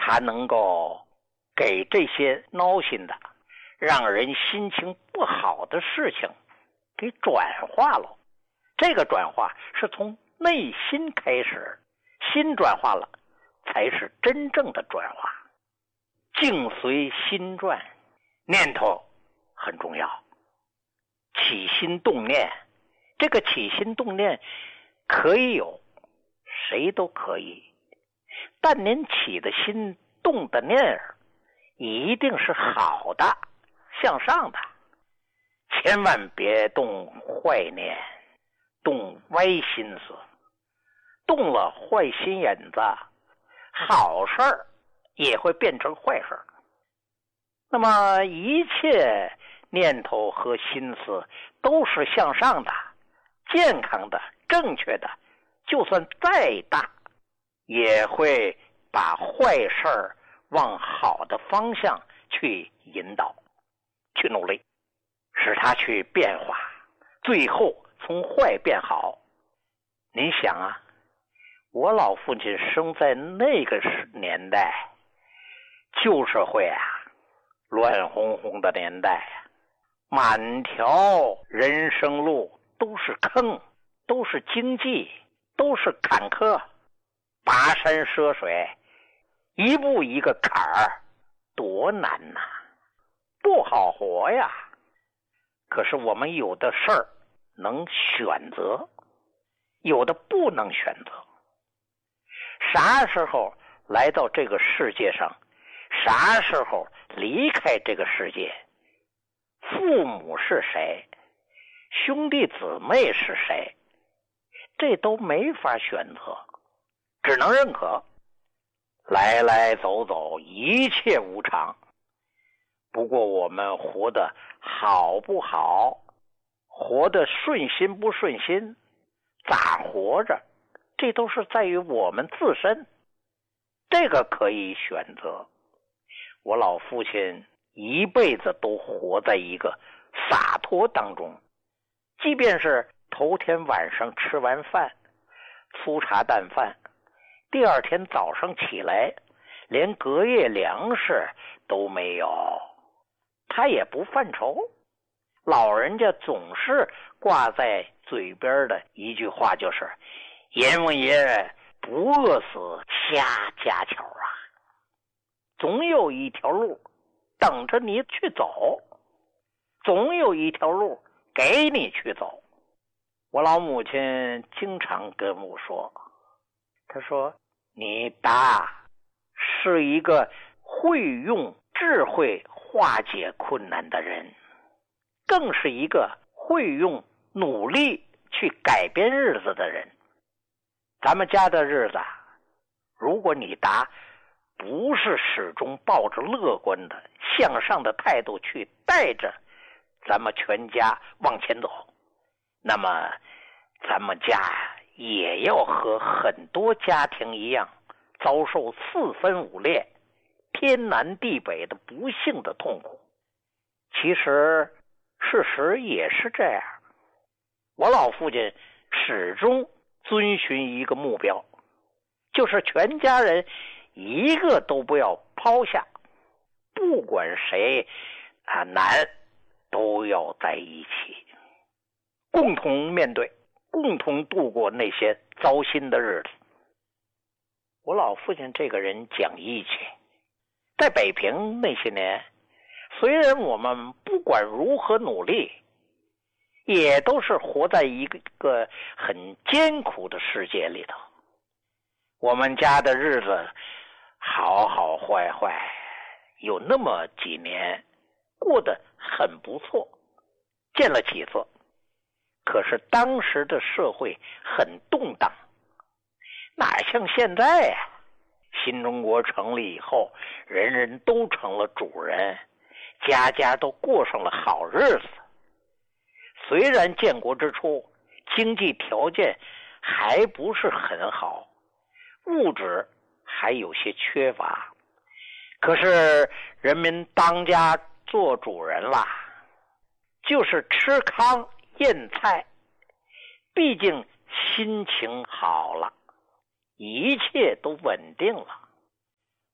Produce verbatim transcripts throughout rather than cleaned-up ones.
它能够给这些闹心的让人心情不好的事情给转化了。这个转化是从内心开始，心转化了才是真正的转化。境随心转，念头很重要。起心动念，这个起心动念可以有，谁都可以，但您起的心动的念儿一定是好的，向上的，千万别动坏念，动歪心思，动了坏心眼子，好事儿也会变成坏事儿。那么一切念头和心思都是向上的，健康的，正确的，就算再大也会把坏事儿往好的方向去引导，去努力，使它去变化，最后从坏变好。您想啊，我老父亲生在那个年代，旧社会啊，乱哄哄的年代，满条人生路都是坑，都是荆棘，都是坎坷，跋山涉水，一步一个坎儿，多难呐、啊，不好活呀。可是我们有的事儿能选择，有的不能选择。啥时候来到这个世界上，啥时候离开这个世界，父母是谁，兄弟姊妹是谁，这都没法选择，只能认可。来来走走，一切无常。不过我们活得好不好，活得顺心不顺心，咋活着，这都是在于我们自身，这个可以选择。我老父亲一辈子都活在一个洒脱当中，即便是头天晚上吃完饭，粗茶淡饭，第二天早上起来连隔夜粮食都没有，他也不犯愁。老人家总是挂在嘴边的一句话就是阎王爷不饿死瞎家巧啊，总有一条路等着你去走，总有一条路给你去走。我老母亲经常跟我说，她说你爸是一个会用智慧化解困难的人，更是一个会用努力去改变日子的人。咱们家的日子，如果你答不是始终抱着乐观的向上的态度去带着咱们全家往前走，那么咱们家也要和很多家庭一样，遭受四分五裂、天南地北的不幸的痛苦。其实事实也是这样，我老父亲始终遵循一个目标，就是全家人一个都不要抛下，不管谁啊难，都要在一起，共同面对，共同度过那些糟心的日子。我老父亲这个人讲义气，在北平那些年，虽然我们不管如何努力，也都是活在一个很艰苦的世界里头。我们家的日子好好坏坏，有那么几年过得很不错，见了几次。可是当时的社会很动荡，哪像现在呀、啊？新中国成立以后，人人都成了主人，家家都过上了好日子。虽然建国之初经济条件还不是很好，物质还有些缺乏，可是人民当家做主人啦，就是吃糠咽菜，毕竟心情好了，一切都稳定了。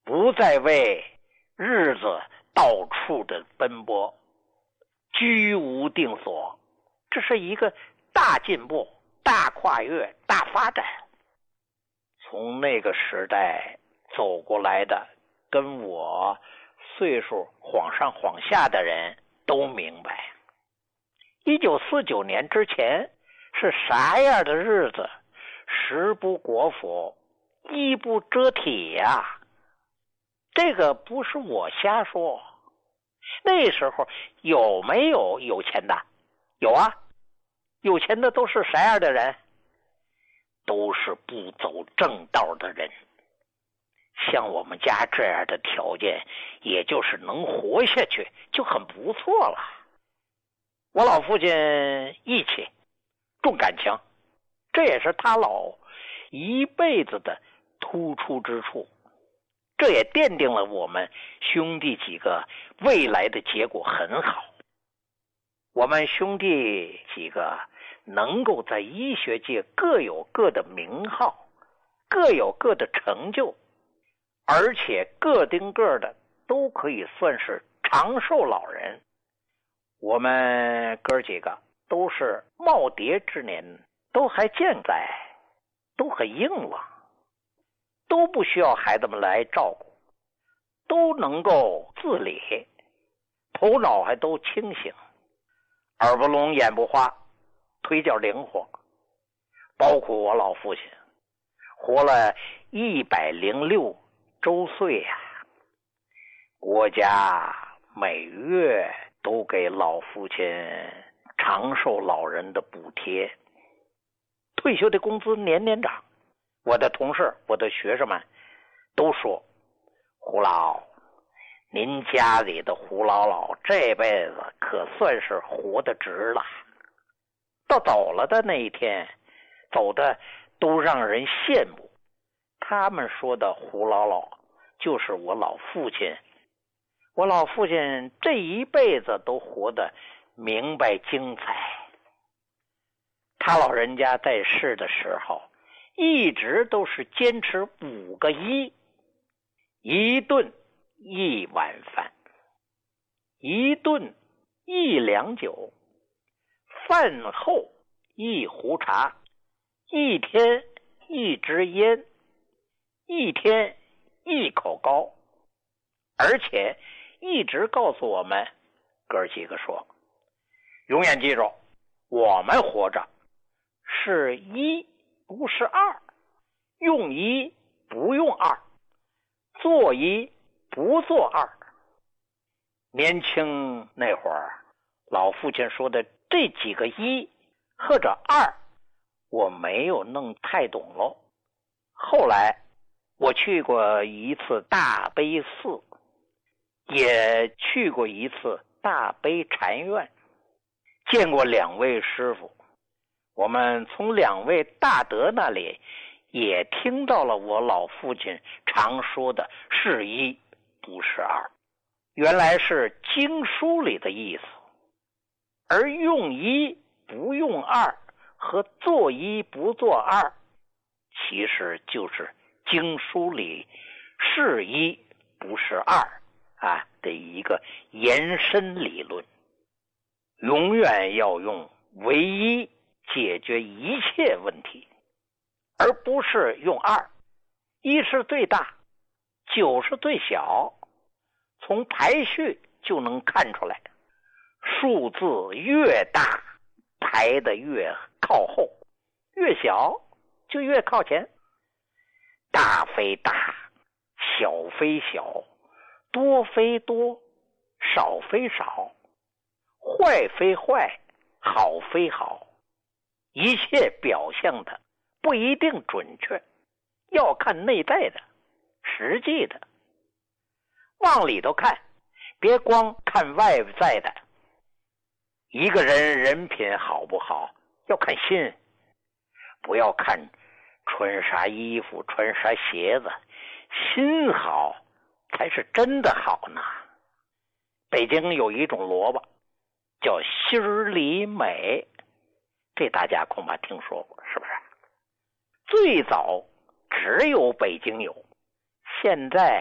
不再为日子到处的奔波，居无定所，这是一个大进步、大跨越、大发展。从那个时代走过来的，跟我岁数晃上晃下的人都明白，一九四九年之前是啥样的日子，食不果腹，衣不遮体呀、啊。这个不是我瞎说。那时候有没有有钱的？有啊，有钱的都是啥样的人？都是不走正道的人。像我们家这样的条件，也就是能活下去就很不错了。我老父亲义气重感情，这也是他老一辈子的突出之处，这也奠定了我们兄弟几个未来的结果很好。我们兄弟几个能够在医学界各有各的名号，各有各的成就，而且个丁个的都可以算是长寿老人。我们哥几个都是耄耋之年，都还健在，都很硬朗，都不需要孩子们来照顾，都能够自理，头脑还都清醒，耳不聋眼不花，腿脚灵活。包括我老父亲活了一百零六周岁呀、啊，国家每月都给老父亲长寿老人的补贴，退休的工资年年涨。我的同事，我的学生们都说，胡老，您家里的胡老老这辈子可算是活得值了。到走了的那一天，走的都让人羡慕。他们说的胡老老就是我老父亲。我老父亲这一辈子都活得明白精彩。他老人家在世的时候，一直都是坚持五个一：一顿一碗饭，一顿一两酒，饭后一壶茶，一天一支烟，一天一口糕。而且一直告诉我们哥几个说，永远记住，我们活着是一不是二，用一不用二，做一不做二。年轻那会儿，老父亲说的这几个一或者二，我没有弄太懂喽。后来我去过一次大悲寺，也去过一次大悲禅院，见过两位师傅。我们从两位大德那里也听到了我老父亲常说的是一不是二，原来是经书里的意思。而用一不用二和做一不做二，其实就是经书里是一不是二啊的一个延伸理论。永远要用唯一解决一切问题，而不是用二。一是最大，九是最小，从排序就能看出来，数字越大排得越靠后，越小就越靠前。大非大，小非小，多非多，少非少，坏非坏，好非好，一切表象的不一定准确，要看内在的实际的。往里头看，别光看外在的。一个人人品好不好，要看心，不要看穿啥衣服穿啥鞋子，心好才是真的好呢。北京有一种萝卜叫心里美，这大家恐怕听说过，是不是？最早只有北京有，现在